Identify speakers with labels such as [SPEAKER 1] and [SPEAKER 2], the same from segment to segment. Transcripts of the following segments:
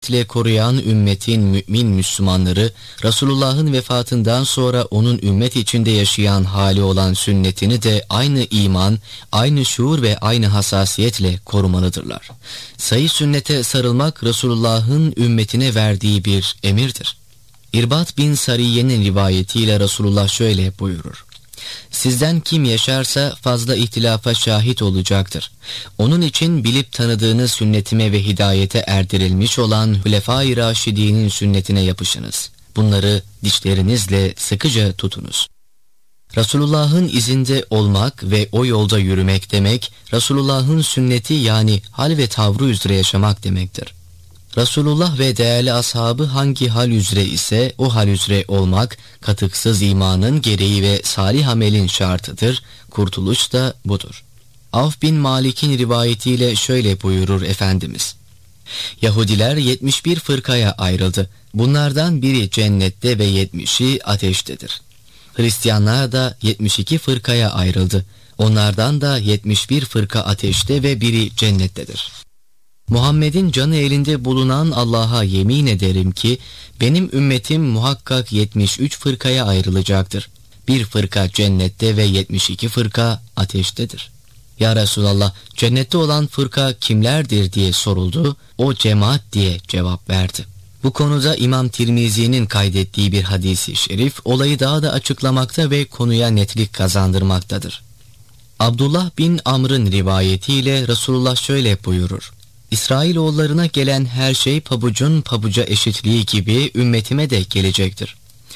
[SPEAKER 1] ile koruyan ümmetin mümin Müslümanları, Resulullah'ın vefatından sonra onun ümmet içinde yaşayan hali olan sünnetini de aynı iman, aynı şuur ve aynı hassasiyetle korumalıdırlar. Sahih sünnete sarılmak Resulullah'ın ümmetine verdiği bir emirdir. İrbat bin Sariye'nin rivayetiyle Resulullah şöyle buyurur: Sizden kim yaşarsa fazla ihtilafa şahit olacaktır. Onun için bilip tanıdığınız sünnetime ve hidayete erdirilmiş olan Hülefâ-i Raşidî'nin sünnetine yapışınız. Bunları dişlerinizle sıkıca tutunuz. Resulullah'ın izinde olmak ve o yolda yürümek demek, Resulullah'ın sünneti yani hal ve tavrı üzere yaşamak demektir. Resulullah ve değerli ashabı hangi hal üzere ise o hal üzere olmak, katıksız imanın gereği ve salih amelin şartıdır. Kurtuluş da budur. Avf bin Malik'in rivayetiyle şöyle buyurur Efendimiz: Yahudiler 71 fırkaya ayrıldı. Bunlardan biri cennette ve 70'i ateştedir. Hristiyanlar da 72 fırkaya ayrıldı. Onlardan da 71 fırka ateşte ve biri cennettedir. Muhammed'in canı elinde bulunan Allah'a yemin ederim ki benim ümmetim muhakkak 73 fırkaya ayrılacaktır. Bir fırka cennette ve 72 fırka ateştedir. Ya Resulallah, cennette olan fırka kimlerdir diye soruldu. O cemaat diye cevap verdi. Bu konuda İmam Tirmizi'nin kaydettiği bir hadisi şerif olayı daha da açıklamakta ve konuya netlik kazandırmaktadır. Abdullah bin Amr'ın rivayetiyle Resulullah şöyle buyurur: İsrailoğullarına gelen her şey pabucun pabuca eşitliği gibi ümmetime de gelecektir.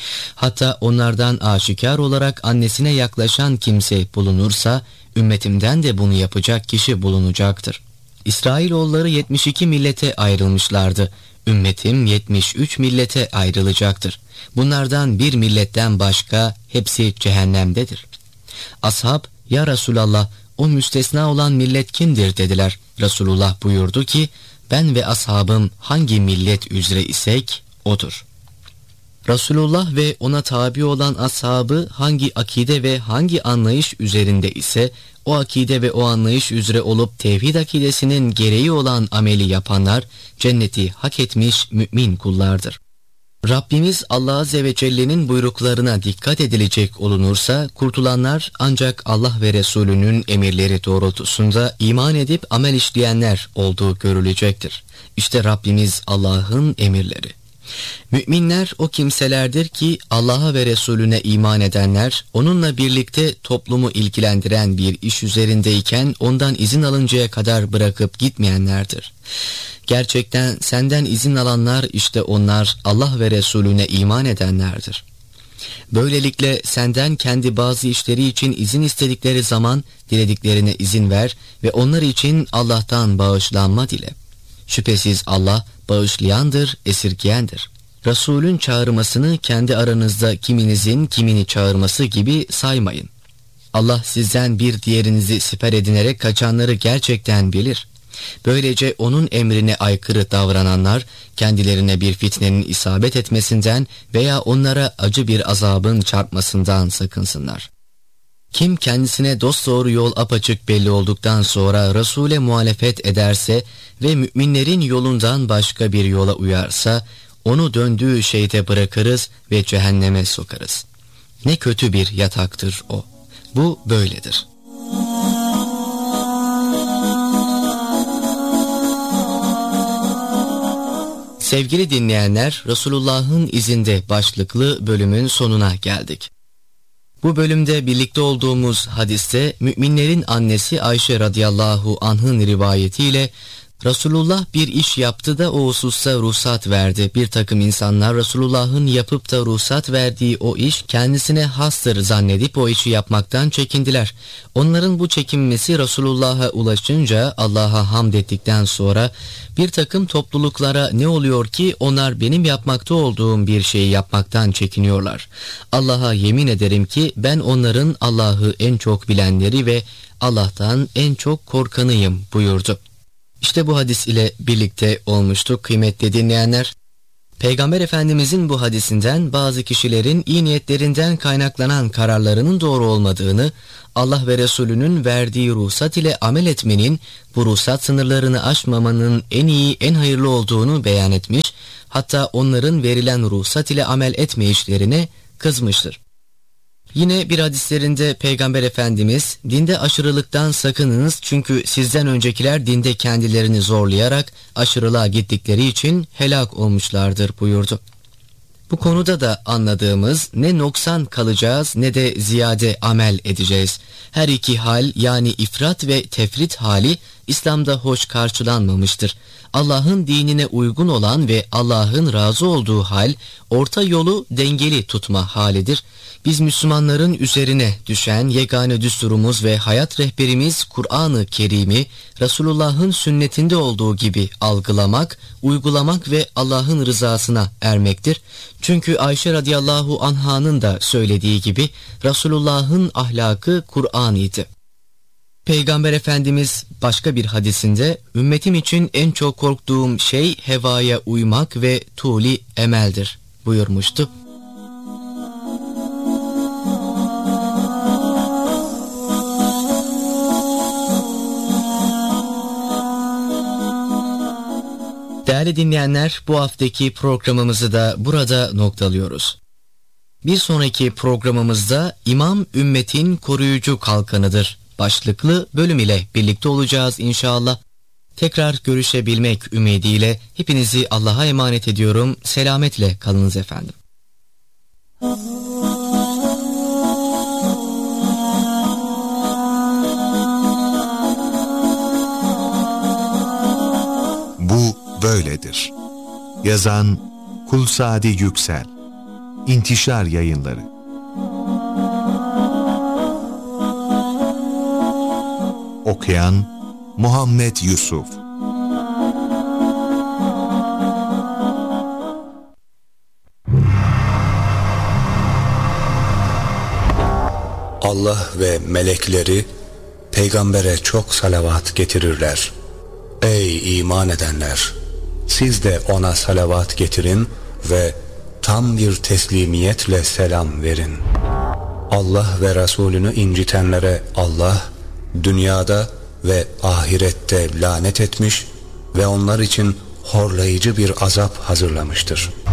[SPEAKER 1] Hatta onlardan aşikar olarak annesine yaklaşan kimse bulunursa ümmetimden de bunu yapacak kişi bulunacaktır. İsrailoğulları 72 millete ayrılmışlardı. Ümmetim 73 millete ayrılacaktır. Bunlardan bir milletten başka hepsi cehennemdedir. Ashab, ya Resulallah, o müstesna olan millet kimdir dediler. Resulullah buyurdu ki, ben ve ashabım hangi millet üzere isek odur. Resulullah ve ona tabi olan ashabı hangi akide ve hangi anlayış üzerinde ise o akide ve o anlayış üzere olup tevhid akidesinin gereği olan ameli yapanlar cenneti hak etmiş mümin kullardır. Rabbimiz Allah Azze ve Celle'nin buyruklarına dikkat edilecek olunursa kurtulanlar ancak Allah ve Resulünün emirleri doğrultusunda iman edip amel işleyenler olduğu görülecektir. İşte Rabbimiz Allah'ın emirleri. Müminler o kimselerdir ki Allah'a ve Resulüne iman edenler, onunla birlikte toplumu ilgilendiren bir iş üzerindeyken ondan izin alıncaya kadar bırakıp gitmeyenlerdir. Gerçekten senden izin alanlar işte onlar Allah ve Resulüne iman edenlerdir. Böylelikle senden kendi bazı işleri için izin istedikleri zaman dilediklerine izin ver ve onlar için Allah'tan bağışlanma dile. Şüphesiz Allah bağışlayandır, esirgeyendir. Resulün çağırmasını kendi aranızda kiminizin kimini çağırması gibi saymayın. Allah sizden bir diğerinizi siper edinerek kaçanları gerçekten bilir. Böylece onun emrine aykırı davrananlar kendilerine bir fitnenin isabet etmesinden veya onlara acı bir azabın çarpmasından sakınsınlar. Kim kendisine dosdoğru yol apaçık belli olduktan sonra Resul'e muhalefet ederse ve müminlerin yolundan başka bir yola uyarsa onu döndüğü şeyde bırakırız ve cehenneme sokarız. Ne kötü bir yataktır o. Bu böyledir. Sevgili dinleyenler, Resulullah'ın izinde başlıklı bölümün sonuna geldik. Bu bölümde birlikte olduğumuz hadiste müminlerin annesi Ayşe radıyallahu anh'ın rivayetiyle Resulullah bir iş yaptı da o hususta ruhsat verdi. Bir takım insanlar Resulullah'ın yapıp da ruhsat verdiği o iş kendisine hastır zannedip o işi yapmaktan çekindiler. Onların bu çekinmesi Resulullah'a ulaşınca Allah'a hamd ettikten sonra bir takım topluluklara ne oluyor ki onlar benim yapmakta olduğum bir şeyi yapmaktan çekiniyorlar. Allah'a yemin ederim ki ben onların Allah'ı en çok bilenleri ve Allah'tan en çok korkanıyım buyurdu. İşte bu hadis ile birlikte olmuştuk kıymetli dinleyenler. Peygamber Efendimizin bu hadisinden bazı kişilerin iyi niyetlerinden kaynaklanan kararlarının doğru olmadığını, Allah ve Resulünün verdiği ruhsat ile amel etmenin, bu ruhsat sınırlarını aşmamanın en iyi, en hayırlı olduğunu beyan etmiş, hatta onların verilen ruhsat ile amel etmeyişlerine kızmıştır. Yine bir hadislerinde Peygamber Efendimiz, dinde aşırılıktan sakınınız çünkü sizden öncekiler dinde kendilerini zorlayarak aşırılığa gittikleri için helak olmuşlardır buyurdu. Bu konuda da anladığımız, ne noksan kalacağız ne de ziyade amel edeceğiz. Her iki hal, yani ifrat ve tefrit hali İslam'da hoş karşılanmamıştır. Allah'ın dinine uygun olan ve Allah'ın razı olduğu hal, orta yolu dengeli tutma halidir. Biz Müslümanların üzerine düşen yegane düsturumuz ve hayat rehberimiz Kur'an-ı Kerim'i Resulullah'ın sünnetinde olduğu gibi algılamak, uygulamak ve Allah'ın rızasına ermektir. Çünkü Ayşe radıyallahu anh'ın da söylediği gibi Resulullah'ın ahlakı Kur'an idi. Peygamber Efendimiz başka bir hadisinde, ümmetim için en çok korktuğum şey hevaya uymak ve tuli emeldir buyurmuştu. Değerli dinleyenler, bu haftaki programımızı da burada noktalıyoruz. Bir sonraki programımızda İmam ümmetin koruyucu kalkanıdır başlıklı bölüm ile birlikte olacağız inşallah. Tekrar görüşebilmek ümidiyle hepinizi Allah'a emanet ediyorum. Selametle kalınız efendim.
[SPEAKER 2] Bu böyledir. Yazan Kulsadi Yüksel. İntişar Yayınları. Okuyan Muhammed Yusuf.
[SPEAKER 3] Allah ve melekleri peygambere çok salavat getirirler. Ey iman edenler! Siz de ona salavat getirin ve tam bir teslimiyetle selam verin. Allah ve Resulünü incitenlere Allah dünyada ve ahirette lanet etmiş ve onlar için horlayıcı bir azap hazırlamıştır.